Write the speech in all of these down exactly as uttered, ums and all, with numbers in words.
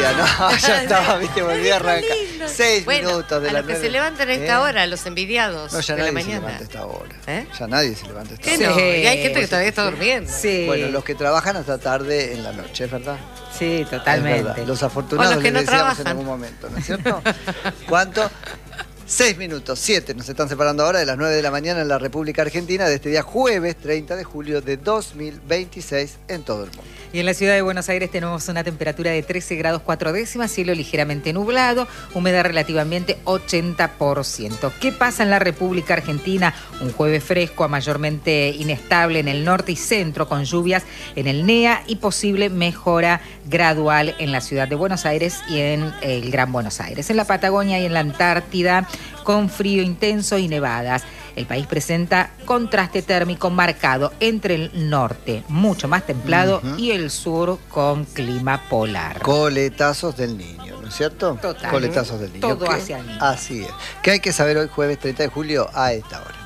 todavía, ¿no? Ya estaba, viste, volví a arrancar. Seis bueno, minutos de a la los que nueve. se levantan a esta ¿Eh? hora, los envidiados No, ya de la nadie se mañana. levanta a esta hora. ¿Eh? Ya nadie se levanta a esta ¿Qué hora. no? Sí. Y hay gente que todavía está durmiendo. Sí. Bueno, los que trabajan hasta tarde en la noche, ¿es verdad? Sí, Es totalmente. verdad. Los afortunados O los que les no decíamos trabajan. en algún momento, ¿no es cierto? ¿Cuánto? Seis minutos, siete, nos están separando ahora de las nueve de la mañana en la República Argentina de este día jueves treinta de julio de dos mil veintiséis en todo el mundo. Y en la ciudad de Buenos Aires tenemos una temperatura de trece grados cuatro décimas, cielo ligeramente nublado, humedad relativamente ochenta por ciento. ¿Qué pasa en la República Argentina? Un jueves fresco a mayormente inestable en el norte y centro, con lluvias en el N E A y posible mejora gradual en la ciudad de Buenos Aires y en el Gran Buenos Aires. En la Patagonia y en la Antártida, con frío intenso y nevadas. El país presenta contraste térmico marcado entre el norte, mucho más templado, uh-huh, y el sur con clima polar. Coletazos del niño, ¿no es cierto? Total. Coletazos del niño. Todo ¿Qué? hacia el niño. Así es. ¿Qué hay que saber hoy jueves treinta de julio a esta hora?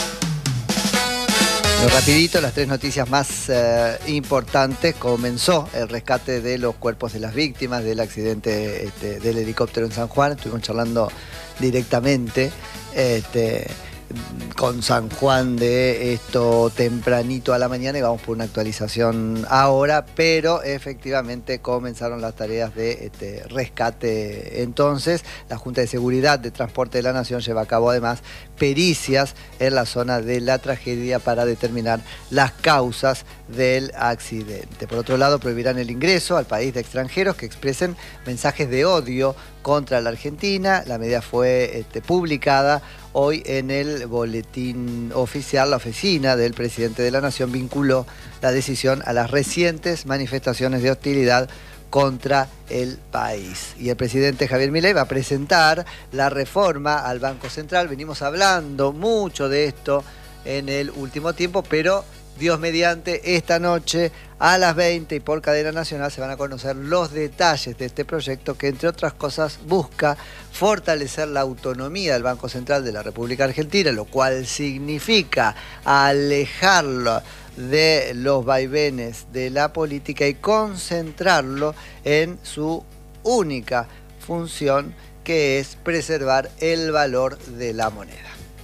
Lo rapidito, las tres noticias más eh, importantes. Comenzó el rescate de los cuerpos de las víctimas del accidente este, del helicóptero en San Juan. Estuvimos charlando directamente este, con San Juan de esto tempranito a la mañana y vamos por una actualización ahora, pero efectivamente comenzaron las tareas de este, rescate. Entonces, la Junta de Seguridad de Transporte de la Nación lleva a cabo además pericias en la zona de la tragedia para determinar las causas del accidente. Por otro lado, prohibirán el ingreso al país de extranjeros que expresen mensajes de odio contra la Argentina. La medida fue este, publicada hoy en el boletín oficial. La oficina del presidente de la Nación vinculó la decisión a las recientes manifestaciones de hostilidad contra el país. Y el presidente Javier Milei va a presentar la reforma al Banco Central. Venimos hablando mucho de esto en el último tiempo, pero Dios mediante, esta noche a las veinte y por cadena nacional se van a conocer los detalles de este proyecto que, entre otras cosas, busca fortalecer la autonomía del Banco Central de la República Argentina, lo cual significa alejarlo de los vaivenes de la política y concentrarlo en su única función, que es preservar el valor de la moneda.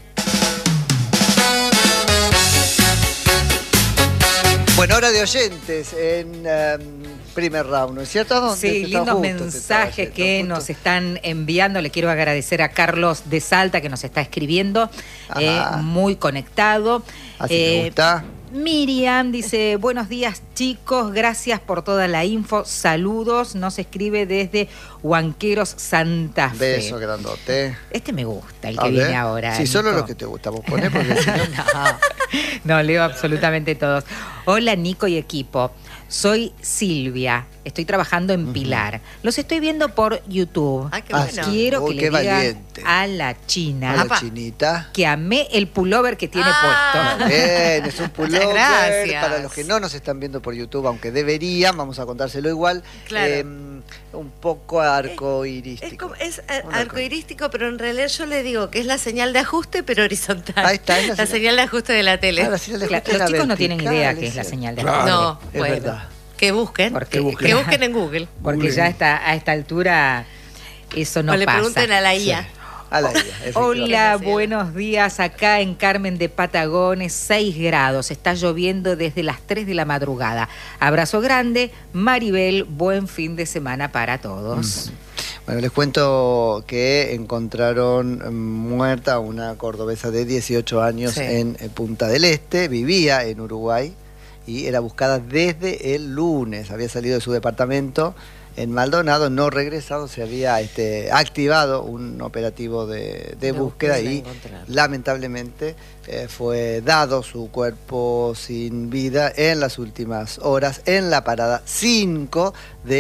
Bueno, hora de oyentes en um, primer round, ¿no es cierto? ¿Dónde? Sí, lindos mensajes que justo nos están enviando. Le quiero agradecer a Carlos de Salta que nos está escribiendo, eh, muy conectado. Así eh, me gusta. Miriam dice, buenos días chicos, gracias por toda la info, saludos, nos escribe desde Huanqueros, Santa Fe. Beso grandote. Este me gusta, el A que ver. viene ahora. Sí, Nico. solo lo que te gusta, vos ponés porque si no... no, no, leo absolutamente todos. Hola Nico y equipo, soy Silvia, estoy trabajando en uh-huh. Pilar, los estoy viendo por YouTube. Ah, qué bueno. Quiero Uy, que qué le digan valiente. a la China, A la chinita. que amé el pullover que tiene Ah. puesto. Bien, es un pullover. gracias. Para los que no nos están viendo por YouTube, aunque deberían, vamos a contárselo igual. Claro. Eh, un poco arcoirístico. Es, es, es arcoirístico, pero en realidad yo le digo que es la señal de ajuste, pero horizontal. Ahí está, es la, la señal. señal de ajuste de la tele. Ah, la señal de Claro, ajuste los era chicos no tienen idea vertical, qué es la ese. señal de Claro, ajuste. No, es bueno. verdad. Que busquen. Porque, que, busquen. que busquen en Google. Porque Google. ya está, a esta altura eso no o le pasa. pregunten a la I A. Sí. A la I A, Hola, Sí. buenos días. Acá en Carmen de Patagones, seis grados. Está lloviendo desde las tres de la madrugada. Abrazo grande. Maribel, buen fin de semana para todos. Mm. Bueno, les cuento que encontraron muerta a una cordobesa de dieciocho años, sí, en Punta del Este. Vivía en Uruguay y era buscada desde el lunes. Había salido de su departamento en Maldonado, no regresado, se había este, activado un operativo de, de búsqueda y lamentablemente eh, fue dado su cuerpo sin vida en las últimas horas en la parada cinco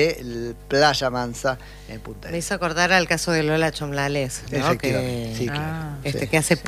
de Playa Mansa en Punta del Este. Me hizo acordar al caso de Lola Chomlales, ¿no? Efectivamente, que, sí, claro. ah, este, sí, que hace sí.